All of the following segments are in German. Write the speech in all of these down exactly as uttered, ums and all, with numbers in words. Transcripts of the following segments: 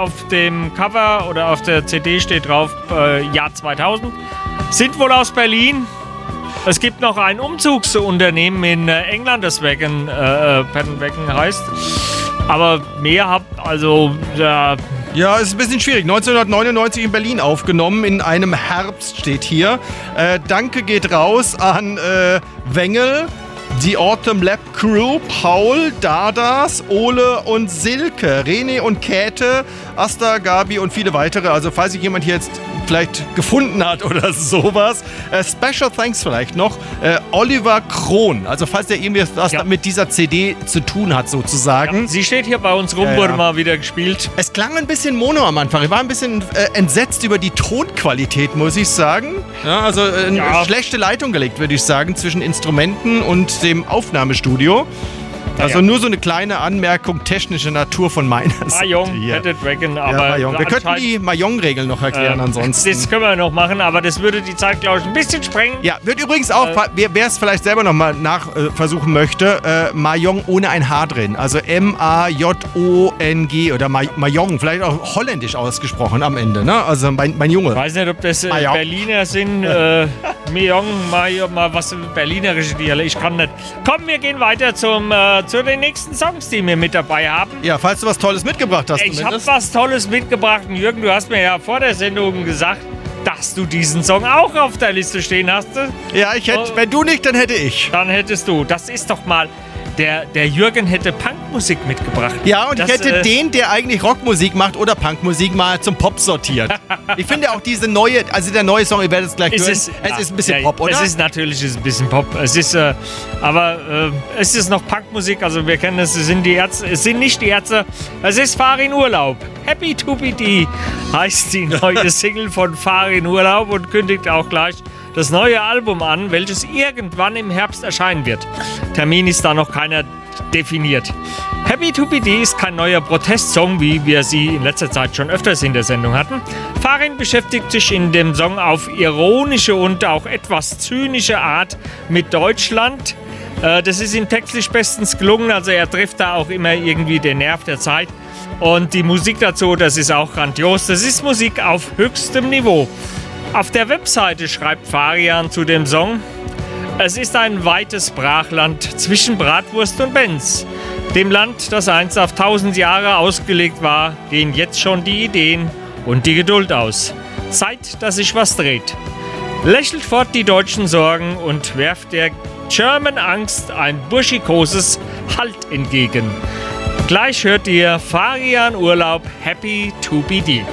auf dem Cover oder auf der C D steht drauf äh, Jahr zweitausend. Sind wohl aus Berlin. Es gibt noch ein Umzugsunternehmen in äh, England, das Wagon, äh, Patent Wagon heißt. Aber mehr habt, also... Äh, Ja, es ist ein bisschen schwierig. neunzehnhundertneunundneunzig in Berlin aufgenommen, in einem Herbst steht hier. Äh, danke geht raus an äh, Wengel, die Autumn Lab Crew, Paul, Dadas, Ole und Silke, René und Käthe, Asta, Gabi und viele weitere. Also falls sich jemand hier jetzt vielleicht gefunden hat oder sowas. Äh, Special Thanks vielleicht noch. Äh, Oliver Krohn. Also falls der irgendwie was Ja. mit dieser C D zu tun hat sozusagen. ja, sie steht hier bei uns rum, Ja, ja. wurde mal wieder gespielt. Es klang ein bisschen mono am Anfang. Ich war ein bisschen äh, entsetzt über die Tonqualität, muss ich sagen. Ja, also äh, eine Ja. schlechte Leitung gelegt, würde ich sagen, zwischen Instrumenten und dem Aufnahmestudio. Also ja. nur so eine kleine Anmerkung technischer Natur von meiner Seite. Mahjong, hier. Patent Wagon, Ja, aber... Mahjong. Wir könnten anscheinend- die Mahjong-Regeln noch erklären Äh, ansonsten. Das können wir noch machen, aber das würde die Zeit, glaube ich, ein bisschen sprengen. Ja, wird übrigens auch, Äh, wer wer es vielleicht selber nochmal nachversuchen äh, versuchen möchte, äh, Mahjong ohne ein H drin. Also M A J O N G oder Ma- Mahjong, vielleicht auch holländisch ausgesprochen am Ende, ne? Also mein, mein Junge. Ich weiß nicht, ob das äh, Mahjong. Berliner sind. Äh, Mahjong, Mahjong, mal was berlinerische Dialekt. Ich kann nicht. Komm, wir gehen weiter zum, äh, zu den nächsten Songs, die wir mit dabei haben. Ja, falls du was Tolles mitgebracht hast. Ich habe zumindest. was Tolles mitgebracht. Und Jürgen, du hast mir ja vor der Sendung gesagt, dass du diesen Song auch auf der Liste stehen hast. Ja, ich hätte, Oh. wenn du nicht, dann hätte ich. Dann hättest du. Das ist doch mal... Der, der Jürgen hätte Punkmusik mitgebracht. Ja, und das, ich hätte äh, den, der eigentlich Rockmusik macht oder Punkmusik, mal zum Pop sortiert. Ich finde auch diese neue, also der neue Song, ihr werdet es gleich Es hören, ist, es ja, ist ein bisschen ja, Pop, oder? Es ist natürlich ist ein bisschen Pop. Es ist, äh, aber äh, es ist noch Punkmusik. Also wir kennen es. Es sind die Ärzte. Es sind nicht die Ärzte. Es ist Fahr in Urlaub. Happy to be D heißt die neue Single von Fahr in Urlaub und kündigt auch gleich das neue Album an, welches irgendwann im Herbst erscheinen wird. Termin ist da noch keiner definiert. Happy to be D ist kein neuer Protestsong, wie wir sie in letzter Zeit schon öfters in der Sendung hatten. Farin beschäftigt sich in dem Song auf ironische und auch etwas zynische Art mit Deutschland. Äh, das ist ihm textlich bestens gelungen, also er trifft da auch immer irgendwie den Nerv der Zeit. Und die Musik dazu, das ist auch grandios. Das ist Musik auf höchstem Niveau. Auf der Webseite schreibt Farian zu dem Song: Es ist ein weites Brachland zwischen Bratwurst und Benz. Dem Land, das einst auf tausend Jahre ausgelegt war, gehen jetzt schon die Ideen und die Geduld aus. Zeit, dass sich was dreht. Lächelt fort die deutschen Sorgen und werft der German Angst ein burschikoses Halt entgegen. Gleich hört ihr Farian Urlaub, Happy to be D.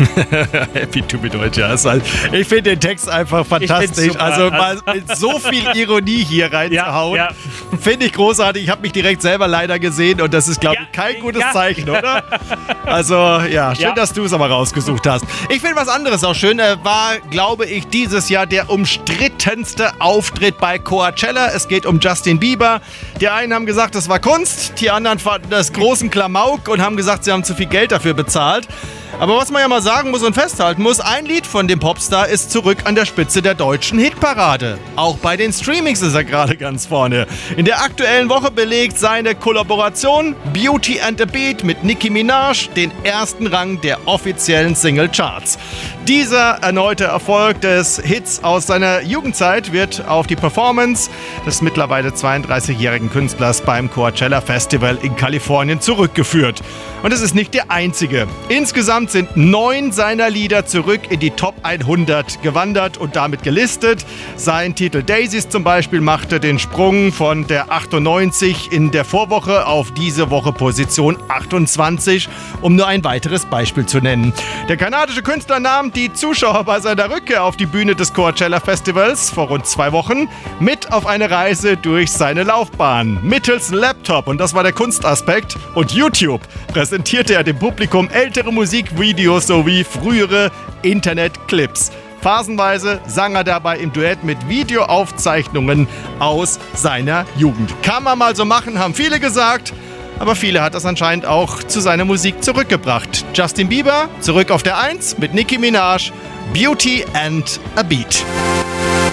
Happy to be Deutsch, ja. Ist halt, ich finde den Text einfach fantastisch. super. Also mal mit so viel Ironie hier reinzuhauen, Ja, finde ich großartig. Ich habe mich direkt selber leider gesehen und das ist, glaube Ja, ich, kein gutes ja. Zeichen, oder? Also, ja, schön, Ja. dass du es aber rausgesucht hast. Ich finde was anderes auch schön. Äh, war, glaube ich, dieses Jahr der umstrittenste Auftritt bei Coachella. Es geht um Justin Bieber. Die einen haben gesagt, das war Kunst. Die anderen fanden das großen Klamauk und haben gesagt, sie haben zu viel Geld dafür bezahlt. Aber was man ja mal sagen muss und festhalten muss, ein Lied von dem Popstar ist zurück an der Spitze der deutschen Hitparade. Auch bei den Streamings ist er gerade ganz vorne. In der aktuellen Woche belegt seine Kollaboration Beauty and the Beat mit Nicki Minaj den ersten Rang der offiziellen Single-Charts. Dieser erneute Erfolg des Hits aus seiner Jugendzeit wird auf die Performance des mittlerweile zweiunddreißigjährigen Künstlers beim Coachella Festival in Kalifornien zurückgeführt. Und es ist nicht der einzige. Insgesamt sind neun seiner Lieder zurück in die Top hundert gewandert und damit gelistet. Sein Titel Daisies zum Beispiel machte den Sprung von der achtundneunzig in der Vorwoche auf diese Woche Position achtundzwanzig, um nur ein weiteres Beispiel zu nennen. Der kanadische Künstler nahm die Zuschauer bei seiner Rückkehr auf die Bühne des Coachella Festivals vor rund zwei Wochen mit auf eine Reise durch seine Laufbahn. Mittels Laptop, und das war der Kunstaspekt, und YouTube präsentierte er dem Publikum ältere Musikvideos sowie frühere Internetclips. Phasenweise sang er dabei im Duett mit Videoaufzeichnungen aus seiner Jugend. Kann man mal so machen, haben viele gesagt. Aber viele hat das anscheinend auch zu seiner Musik zurückgebracht. Justin Bieber zurück auf der eins mit Nicki Minaj, Beauty and a Beat.